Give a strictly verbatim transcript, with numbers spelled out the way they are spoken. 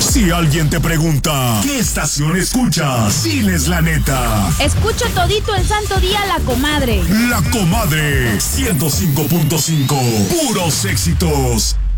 Si alguien te pregunta, ¿qué estación escuchas? Diles la neta. Escucho todito el santo día La Comadre. La Comadre, ciento cinco punto cinco. Puros éxitos.